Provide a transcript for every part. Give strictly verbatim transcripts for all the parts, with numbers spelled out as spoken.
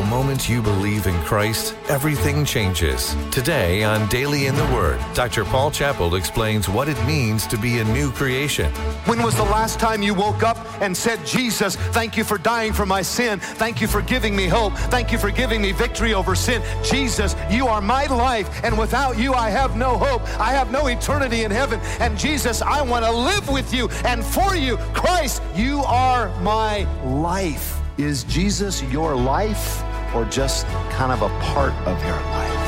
moment you believe in Christ, everything changes. Today on Daily in the Word, Doctor Paul Chappell explains what it means to be a new creation. When was the last time you woke up and said, Jesus, thank you for dying for my sin. Thank you for giving me hope. Thank you for giving me victory over sin. Jesus, you are my life, and without you, I have no hope. I have no eternity in heaven. And Jesus, I want to live with you and for you. Christ, you are my life. Is Jesus your life or just kind of a part of your life?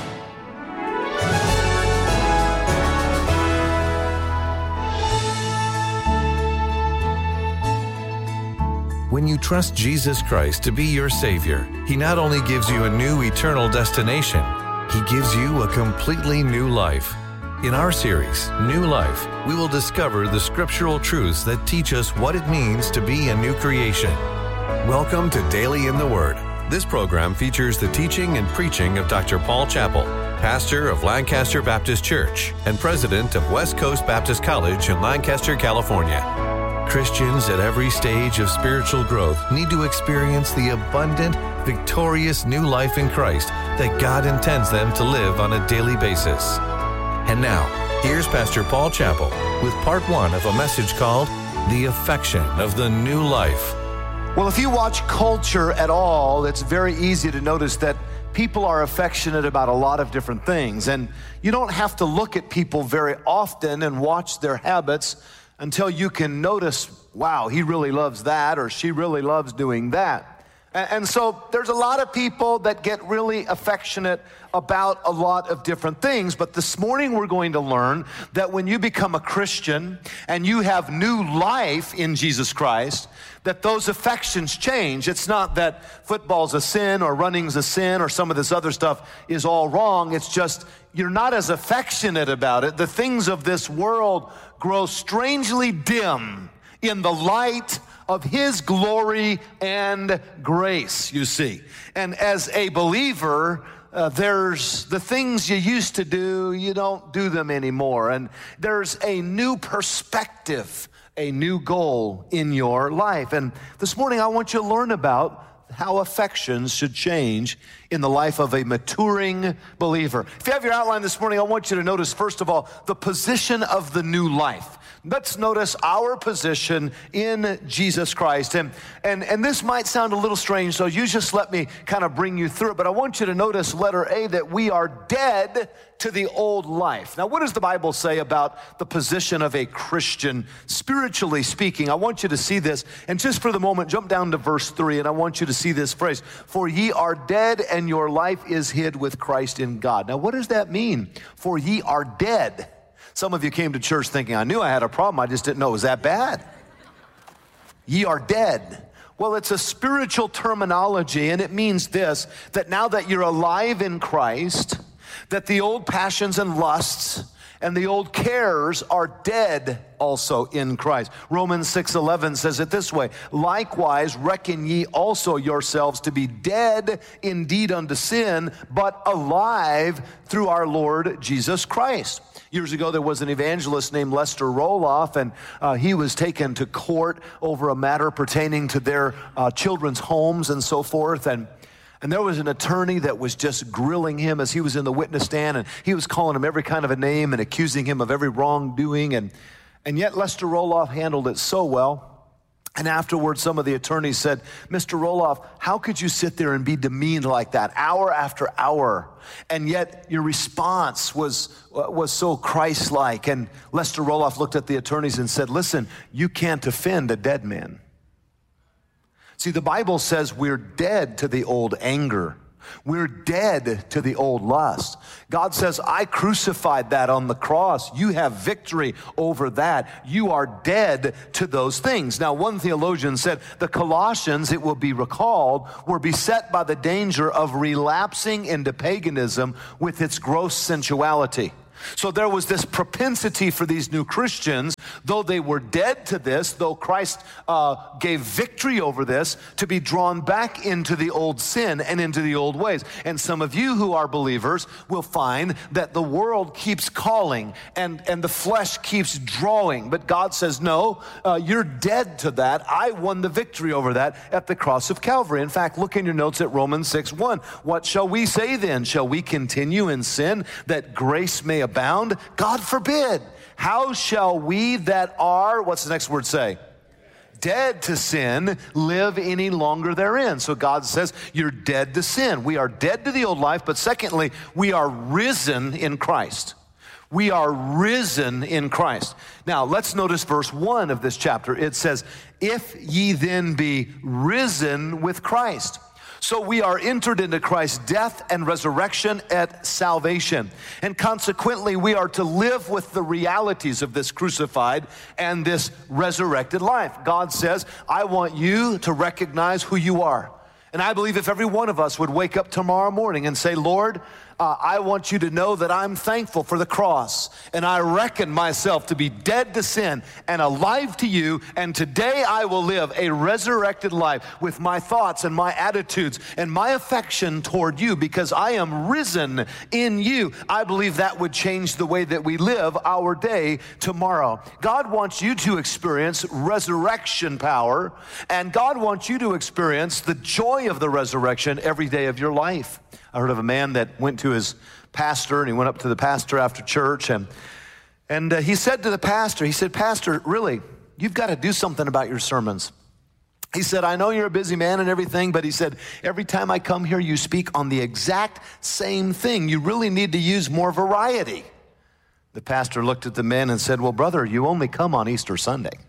When you trust Jesus Christ to be your Savior, He not only gives you a new eternal destination, He gives you a completely new life. In our series, New Life, we will discover the scriptural truths that teach us what it means to be a new creation. Welcome to Daily in the Word. This program features the teaching and preaching of Doctor Paul Chappell, pastor of Lancaster Baptist Church and president of West Coast Baptist College in Lancaster, California. Christians at every stage of spiritual growth need to experience the abundant, victorious new life in Christ that God intends them to live on a daily basis. And now, here's Pastor Paul Chappell with part one of a message called The Affection of the New Life. Well, if you watch culture at all, it's very easy to notice that people are affectionate about a lot of different things. And you don't have to look at people very often and watch their habits until you can notice, wow, he really loves that, or she really loves doing that. And so there's a lot of people that get really affectionate about a lot of different things. But this morning we're going to learn that when you become a Christian and you have new life in Jesus Christ, that those affections change. It's not that football's a sin or running's a sin or some of this other stuff is all wrong. It's just you're not as affectionate about it. The things of this world grow strangely dim in the light of His glory and grace, you see. And as a believer, uh, there's the things you used to do, you don't do them anymore. And there's a new perspective, a new goal in your life. And this morning I want you to learn about how affections should change in the life of a maturing believer. If you have your outline this morning, I want you to notice, first of all, the position of the new life. Let's notice our position in Jesus Christ. And, and, and this might sound a little strange, so you just let me kind of bring you through it. But I want you to notice, letter A, that we are dead to the old life. Now, what does the Bible say about the position of a Christian, spiritually speaking? I want you to see this. And just for the moment, jump down to verse three, and I want you to see this phrase. For ye are dead, and your life is hid with Christ in God. Now, what does that mean? For ye are dead. Some of you came to church thinking, I knew I had a problem, I just didn't know it was that bad. Ye are dead. Well, it's a spiritual terminology, and it means this, that now that you're alive in Christ, that the old passions and lusts and the old cares are dead also in Christ. Romans six eleven says it this way, likewise reckon ye also yourselves to be dead indeed unto sin, but alive through our Lord Jesus Christ. Years ago, there was an evangelist named Lester Roloff, and uh, he was taken to court over a matter pertaining to their uh, children's homes and so forth. And And there was an attorney that was just grilling him as he was in the witness stand, and he was calling him every kind of a name and accusing him of every wrongdoing. And, and yet Lester Roloff handled it so well. And afterwards, some of the attorneys said, Mister Roloff, how could you sit there and be demeaned like that hour after hour? And yet your response was, was so Christ-like. And Lester Roloff looked at the attorneys and said, listen, you can't offend a dead man. See, the Bible says we're dead to the old anger. We're dead to the old lust. God says, I crucified that on the cross. You have victory over that. You are dead to those things. Now, one theologian said, the Colossians, it will be recalled, were beset by the danger of relapsing into paganism with its gross sensuality. So there was this propensity for these new Christians though they were dead to this, though Christ uh, gave victory over this, to be drawn back into the old sin and into the old ways. And some of you who are believers will find that the world keeps calling and, and the flesh keeps drawing. But God says, no, uh, you're dead to that. I won the victory over that at the cross of Calvary. In fact, look in your notes at Romans six one. What shall we say then? Shall we continue in sin that grace may abound? God forbid. How shall we that are, what's the next word say? Dead to sin, live any longer therein. So God says, you're dead to sin. We are dead to the old life, but secondly, we are risen in Christ. We are risen in Christ. Now, let's notice verse one of this chapter. It says, if ye then be risen with Christ. So we are entered into Christ's death and resurrection at salvation. And consequently, we are to live with the realities of this crucified and this resurrected life. God says, I want you to recognize who you are. And I believe if every one of us would wake up tomorrow morning and say, Lord, Uh, I want you to know that I'm thankful for the cross, and I reckon myself to be dead to sin and alive to you, and today I will live a resurrected life with my thoughts and my attitudes and my affection toward you because I am risen in you. I believe that would change the way that we live our day tomorrow. God wants you to experience resurrection power, and God wants you to experience the joy of the resurrection every day of your life. I heard of a man that went to his pastor, and he went up to the pastor after church, and and uh, he said to the pastor, he said, Pastor, really, you've got to do something about your sermons. He said, I know you're a busy man and everything, but he said, every time I come here, you speak on the exact same thing. You really need to use more variety. The pastor looked at the man and said, well, brother, you only come on Easter Sunday.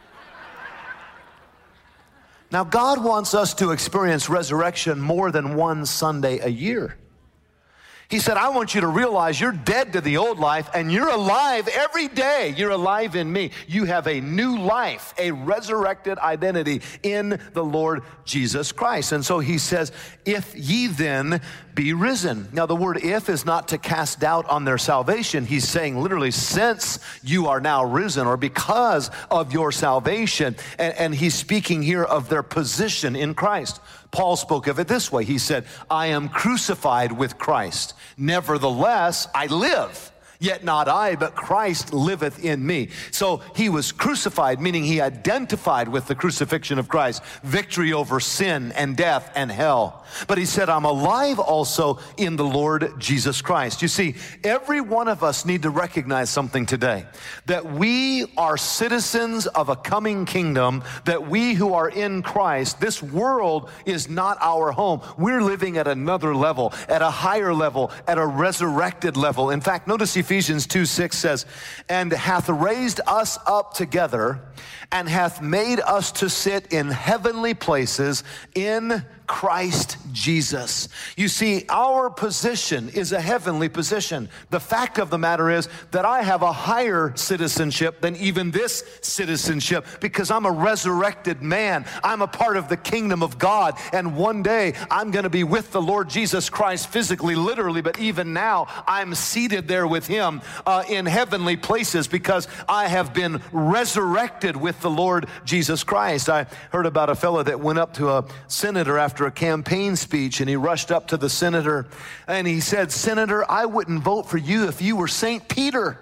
Now, God wants us to experience resurrection more than one Sunday a year. He said, I want you to realize you're dead to the old life and you're alive every day. You're alive in me. You have a new life, a resurrected identity in the Lord Jesus Christ. And so he says, if ye then be risen. Now the word if is not to cast doubt on their salvation. He's saying literally since you are now risen or because of your salvation. And, and he's speaking here of their position in Christ. Paul spoke of it this way. He said, I am crucified with Christ. Nevertheless, I live. Yet not I, but Christ liveth in me. So he was crucified, meaning he identified with the crucifixion of Christ, victory over sin and death and hell. But he said, I'm alive also in the Lord Jesus Christ. You see, every one of us need to recognize something today, that we are citizens of a coming kingdom, that we who are in Christ, this world is not our home. We're living at another level, at a higher level, at a resurrected level. In fact, notice Ephesians two six says, and hath raised us up together and hath made us to sit in heavenly places in Christ Jesus. You see, our position is a heavenly position. The fact of the matter is that I have a higher citizenship than even this citizenship because I'm a resurrected man. I'm a part of the kingdom of God, and one day I'm going to be with the Lord Jesus Christ physically, literally, but even now I'm seated there with him uh, in heavenly places because I have been resurrected with the Lord Jesus Christ. I heard about a fellow that went up to a senator after a campaign speech, and he rushed up to the senator and he said, Senator, I wouldn't vote for you if you were Saint Peter.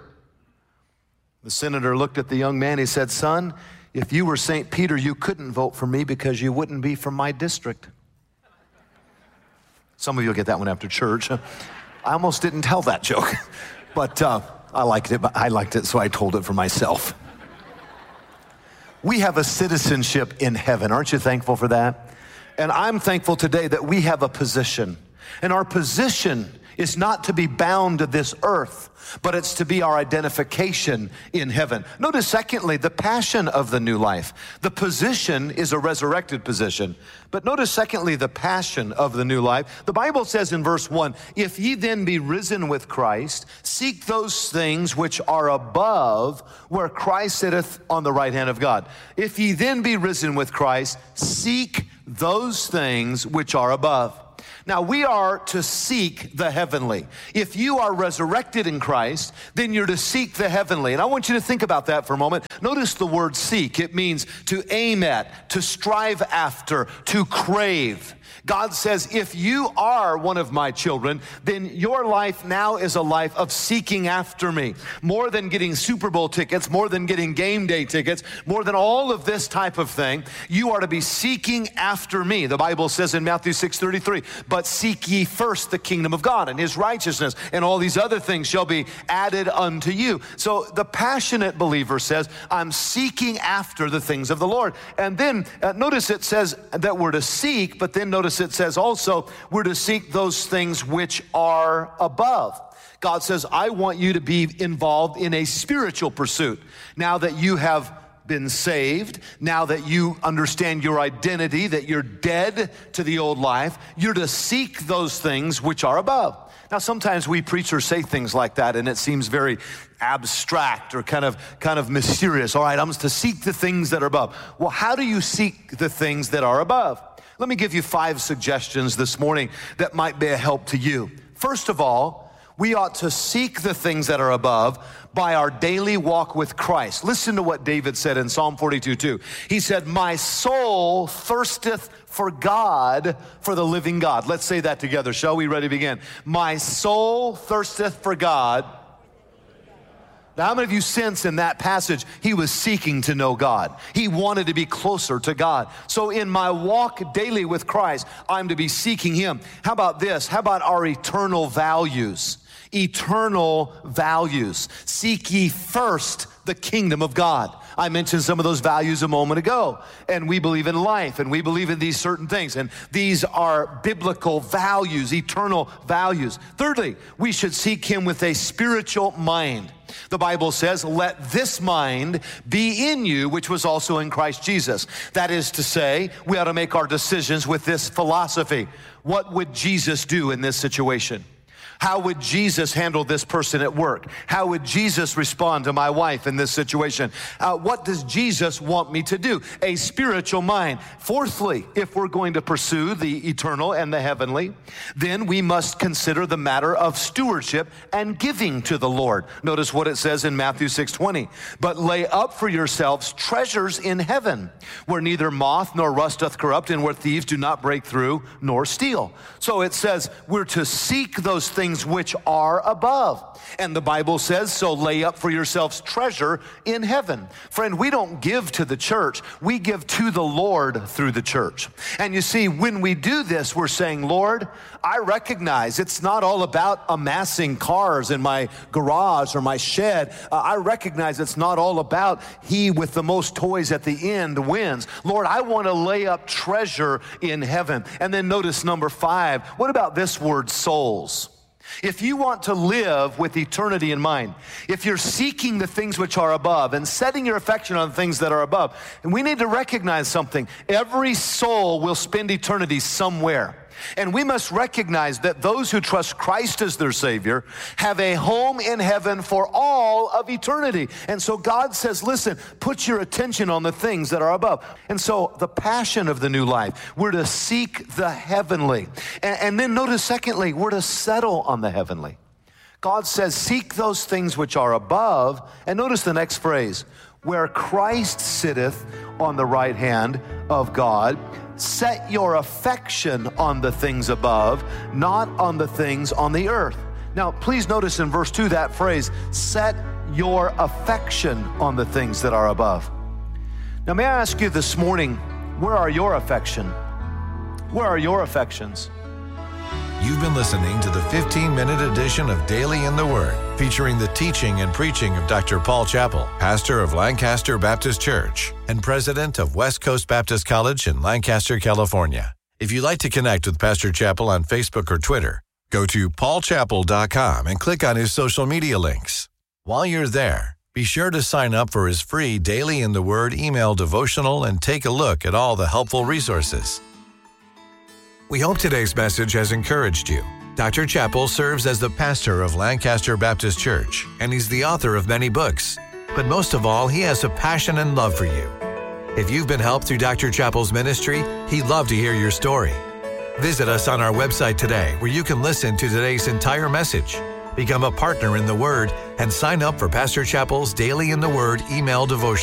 The senator looked at the young man. He said, son, if you were Saint Peter, you couldn't vote for me because you wouldn't be from my district. Some of you will get that one after church. I almost didn't tell that joke, but uh, I liked it, but I liked it, so I told it for myself. We have a citizenship in heaven. Aren't you thankful for that? And I'm thankful today that we have a position. And our position is not to be bound to this earth, but it's to be our identification in heaven. Notice, secondly, the passion of the new life. The position is a resurrected position. But notice, secondly, the passion of the new life. The Bible says in verse one, if ye then be risen with Christ, seek those things which are above, where Christ sitteth on the right hand of God. If ye then be risen with Christ, seek those things which are above. Now, we are to seek the heavenly. If you are resurrected in Christ, then you're to seek the heavenly. And I want you to think about that for a moment. Notice the word seek. It means to aim at, to strive after, to crave. God says, if you are one of my children, then your life now is a life of seeking after me. More than getting Super Bowl tickets, more than getting game day tickets, more than all of this type of thing, you are to be seeking after me. The Bible says in Matthew six thirty-three, but seek ye first the kingdom of God and his righteousness, and all these other things shall be added unto you. So the passionate believer says, I'm seeking after the things of the Lord. And then uh, notice it says that we're to seek, but then notice it says also we're to seek those things which are above. God says, I want you to be involved in a spiritual pursuit. Now that you have been saved, now that you understand your identity, that you're dead to the old life, you're to seek those things which are above. Now, sometimes we preachers say things like that, and it seems very abstract or kind of kind of mysterious. All right, I'm to seek the things that are above. Well, how do you seek the things that are above? Let me give you five suggestions this morning that might be a help to you. First of all, we ought to seek the things that are above by our daily walk with Christ. Listen to what David said in Psalm forty-two two. He said, my soul thirsteth for God, for the living God. Let's say that together, shall we? Ready to begin. My soul thirsteth for God. Now, how many of you sense in that passage, he was seeking to know God? He wanted to be closer to God. So in my walk daily with Christ, I'm to be seeking him. How about this? How about our eternal values? Eternal values. Seek ye first the kingdom of God. I mentioned some of those values a moment ago. And we believe in life, and we believe in these certain things. And these are biblical values, eternal values. Thirdly, we should seek him with a spiritual mind. The Bible says, let this mind be in you, which was also in Christ Jesus. That is to say, we ought to make our decisions with this philosophy. What would Jesus do in this situation? How would Jesus handle this person at work? How would Jesus respond to my wife in this situation? Uh, what does Jesus want me to do? A spiritual mind. Fourthly, if we're going to pursue the eternal and the heavenly, then we must consider the matter of stewardship and giving to the Lord. Notice what it says in Matthew six twenty. But lay up for yourselves treasures in heaven, where neither moth nor rust doth corrupt, and where thieves do not break through nor steal. So it says we're to seek those things which are above. And the Bible says, so lay up for yourselves treasure in heaven. Friend, we don't give to the church. We give to the Lord through the church. And you see, when we do this, we're saying, Lord, I recognize it's not all about amassing cars in my garage or my shed. Uh, I recognize it's not all about he with the most toys at the end wins. Lord, I want to lay up treasure in heaven. And then notice number five. What about this word, souls? If you want to live with eternity in mind, if you're seeking the things which are above and setting your affection on things that are above, and we need to recognize something. Every soul will spend eternity somewhere. And we must recognize that those who trust Christ as their Savior have a home in heaven for all of eternity. And so God says, listen, put your attention on the things that are above. And so the passion of the new life, we're to seek the heavenly. And, and then notice, secondly, we're to settle on the heavenly. God says, seek those things which are above. And notice the next phrase, where Christ sitteth on the right hand of God. Set your affection on the things above, not on the things on the earth. Now, please notice in verse two that phrase, set your affection on the things that are above. Now, may I ask you this morning, where are your affection? Where are your affections? You've been listening to the fifteen-minute edition of Daily in the Word, featuring the teaching and preaching of Doctor Paul Chappell, pastor of Lancaster Baptist Church and president of West Coast Baptist College in Lancaster, California. If you'd like to connect with Pastor Chappell on Facebook or Twitter, go to paul chappell dot com and click on his social media links. While you're there, be sure to sign up for his free Daily in the Word email devotional and take a look at all the helpful resources. We hope today's message has encouraged you. Doctor Chappell serves as the pastor of Lancaster Baptist Church, and he's the author of many books. But most of all, he has a passion and love for you. If you've been helped through Doctor Chappell's ministry, he'd love to hear your story. Visit us on our website today where you can listen to today's entire message, become a partner in the Word, and sign up for Pastor Chappell's Daily in the Word email devotion.